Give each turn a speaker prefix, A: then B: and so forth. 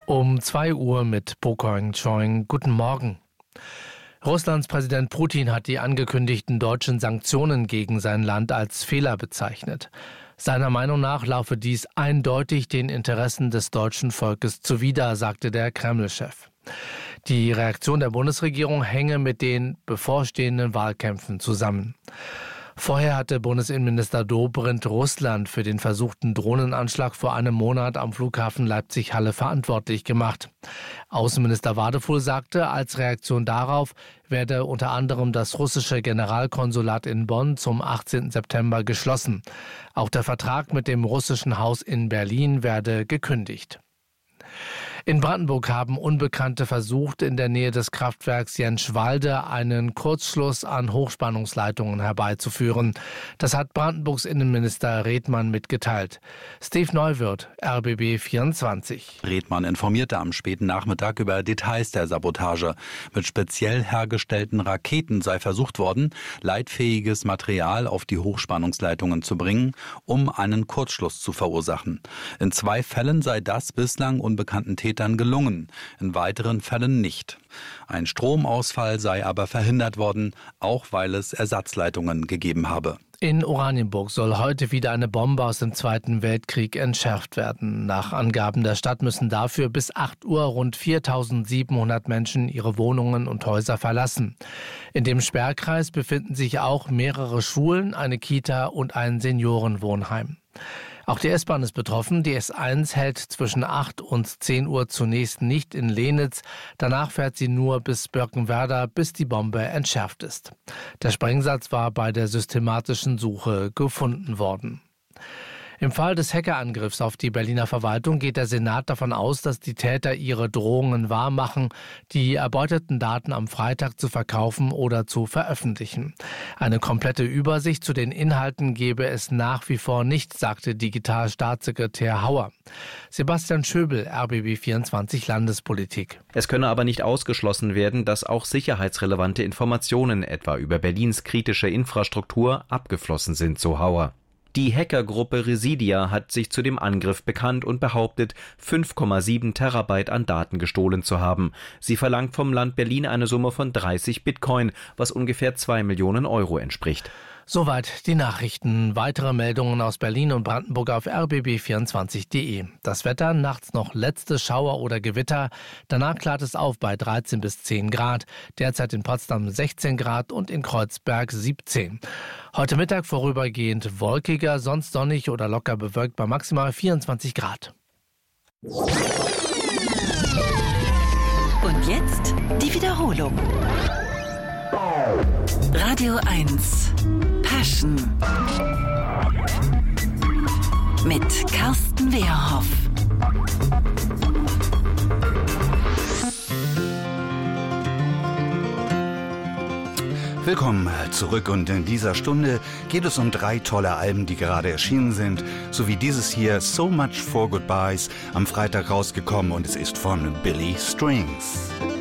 A: Um 2 Uhr mit Bokoing Choing. Guten Morgen. Russlands Präsident Putin hat die angekündigten deutschen Sanktionen gegen sein Land als Fehler bezeichnet. Seiner Meinung nach laufe dies eindeutig den Interessen des deutschen Volkes zuwider, sagte der Kreml-Chef. Die Reaktion der Bundesregierung hänge mit den bevorstehenden Wahlkämpfen zusammen. Vorher hatte Bundesinnenminister Dobrindt Russland für den versuchten Drohnenanschlag vor einem Monat am Flughafen Leipzig-Halle verantwortlich gemacht. Außenminister Wadefuhl sagte, als Reaktion darauf werde unter anderem das russische Generalkonsulat in Bonn zum 18. September geschlossen. Auch der Vertrag mit dem russischen Haus in Berlin werde gekündigt. In Brandenburg haben Unbekannte versucht, in der Nähe des Kraftwerks Jentschwalde einen Kurzschluss an Hochspannungsleitungen herbeizuführen. Das hat Brandenburgs Innenminister Redmann mitgeteilt. Steve Neuwirth, RBB 24.
B: Redmann informierte am späten Nachmittag über Details der Sabotage. Mit speziell hergestellten Raketen sei versucht worden, leitfähiges Material auf die Hochspannungsleitungen zu bringen, um einen Kurzschluss zu verursachen. In 2 Fällen sei das bislang unbekannten Tätern gelungen, in weiteren Fällen nicht. Ein Stromausfall sei aber verhindert worden, auch weil es Ersatzleitungen gegeben habe.
A: In Oranienburg soll heute wieder eine Bombe aus dem Zweiten Weltkrieg entschärft werden. Nach Angaben der Stadt müssen dafür bis 8 Uhr rund 4.700 Menschen ihre Wohnungen und Häuser verlassen. In dem Sperrkreis befinden sich auch mehrere Schulen, eine Kita und ein Seniorenwohnheim. Auch die S-Bahn ist betroffen. Die S1 hält zwischen 8 und 10 Uhr zunächst nicht in Lenitz. Danach fährt sie nur bis Birkenwerder, bis die Bombe entschärft ist. Der Sprengsatz war bei der systematischen Suche gefunden worden. Im Fall des Hackerangriffs auf die Berliner Verwaltung geht der Senat davon aus, dass die Täter ihre Drohungen wahrmachen, die erbeuteten Daten am Freitag zu verkaufen oder zu veröffentlichen. Eine komplette Übersicht zu den Inhalten gebe es nach wie vor nicht, sagte Digitalstaatssekretär Hauer. Sebastian Schöbel, RBB 24 Landespolitik.
C: Es könne aber nicht ausgeschlossen werden, dass auch sicherheitsrelevante Informationen, etwa über Berlins kritische Infrastruktur, abgeflossen sind, so Hauer. Die Hackergruppe Residia hat sich zu dem Angriff bekannt und behauptet, 5,7 Terabyte an Daten gestohlen zu haben. Sie verlangt vom Land Berlin eine Summe von 30 Bitcoin, was ungefähr 2 Millionen Euro entspricht.
A: Soweit die Nachrichten. Weitere Meldungen aus Berlin und Brandenburg auf rbb24.de. Das Wetter, nachts noch letzte Schauer oder Gewitter. Danach klart es auf bei 13 bis 10 Grad. Derzeit in Potsdam 16 Grad und in Kreuzberg 17. Heute Mittag vorübergehend wolkiger, sonst sonnig oder locker bewölkt bei maximal 24 Grad.
D: Und jetzt die Wiederholung. Radio 1 Passion mit Carsten Wehrhoff.
E: Willkommen zurück und in dieser Stunde geht es um 3 tolle Alben, die gerade erschienen sind, sowie dieses hier So Much for Goodbyes, am Freitag rausgekommen und es ist von Billy Strings.